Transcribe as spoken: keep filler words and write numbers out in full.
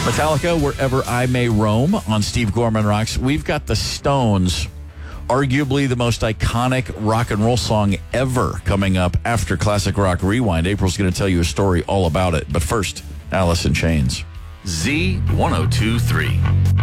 Metallica, Wherever I May Roam on Steve Gorman Rocks. We've got the Stones, arguably the most iconic rock and roll song ever, coming up after Classic Rock Rewind. April's going to tell you a story all about it. But first, Alice in Chains. Z ten twenty-three.